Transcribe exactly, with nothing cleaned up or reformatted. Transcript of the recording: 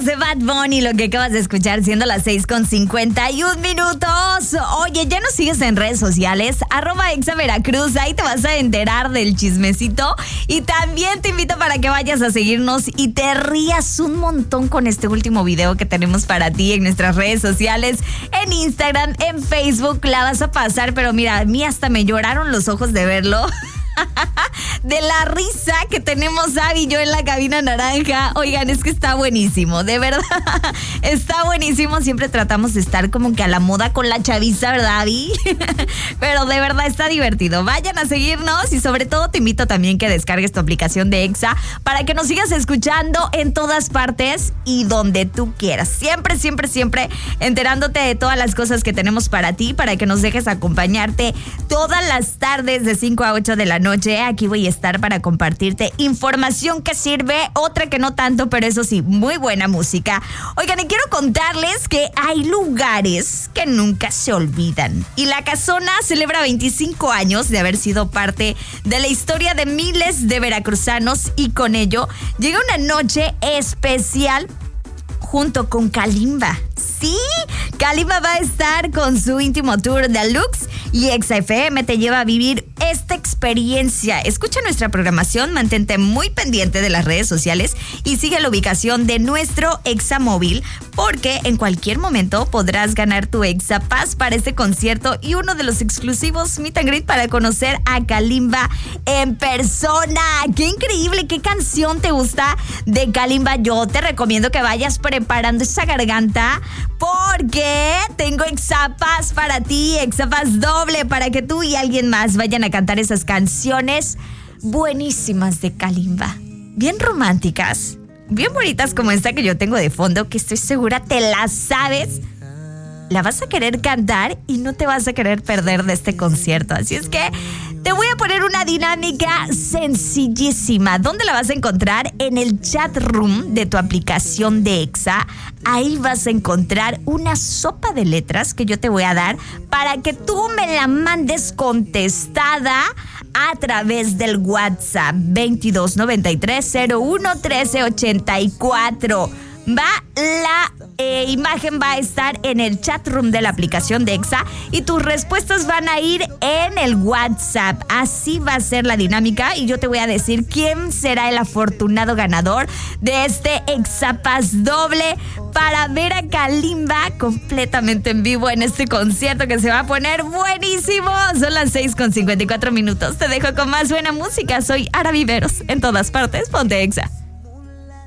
de Bad Bunny, lo que acabas de escuchar, siendo las seis con cincuenta y un minutos. Oye, ¿ya nos sigues en redes sociales? Arroba Exa Veracruz, ahí te vas a enterar del chismecito. Y también te invito para que vayas a seguirnos y te rías un montón con este último video que tenemos para ti en nuestras redes sociales, en Instagram, en Facebook. La vas a pasar, pero mira, a mí hasta me lloraron los ojos de verlo. De la risa que tenemos Abby y yo en la cabina naranja. Oigan, es que está buenísimo, de verdad. Está buenísimo. Siempre tratamos de estar como que a la moda con la chaviza, ¿verdad, Abby? Pero de verdad está divertido. Vayan a seguirnos y sobre todo te invito también que descargues tu aplicación de Exa para que nos sigas escuchando en todas partes y donde tú quieras. Siempre, siempre, siempre enterándote de todas las cosas que tenemos para ti, para que nos dejes acompañarte todas las tardes de cinco a ocho de la noche. Aquí voy a estar para compartirte información que sirve, otra que no tanto, pero eso sí, muy buena música. Oigan, y quiero contarles que hay lugares que nunca se olvidan. Y La Casona celebra veinticinco años de haber sido parte de la historia de miles de veracruzanos y con ello llega una noche especial junto con Kalimba. Sí, Kalimba va a estar con su íntimo tour deluxe y Exa F M te lleva a vivir esta experiencia. Escucha nuestra programación, mantente muy pendiente de las redes sociales y sigue la ubicación de nuestro Exa Móvil, porque en cualquier momento podrás ganar tu Exa Pass para este concierto y uno de los exclusivos meet and greet para conocer a Kalimba en persona. ¡Qué increíble! ¿Qué canción te gusta de Kalimba? Yo te recomiendo que vayas preparando esa garganta, porque tengo Exa Pass para ti, Exa Pass doble para que tú y alguien más vayan a cantar esas canciones buenísimas de Kalimba. Bien románticas, bien bonitas como esta que yo tengo de fondo, que estoy segura te la sabes. La vas a querer cantar y no te vas a querer perder de este concierto. Así es que te voy a poner una dinámica sencillísima. ¿Dónde la vas a encontrar? En el chat room de tu aplicación de Exa. Ahí vas a encontrar una sopa de letras que yo te voy a dar para que tú me la mandes contestada a través del WhatsApp veintidós noventa y tres cero uno trece ochenta y cuatro. Va, la eh, imagen va a estar en el chat room de la aplicación de Exa y tus respuestas van a ir en el WhatsApp. Así va a ser la dinámica y yo te voy a decir quién será el afortunado ganador de este Exa Pass doble para ver a Kalimba completamente en vivo en este concierto que se va a poner buenísimo. Son las seis con cincuenta y cuatro minutos. Te dejo con más buena música. Soy Ara Viveros. En todas partes, ponte Exa.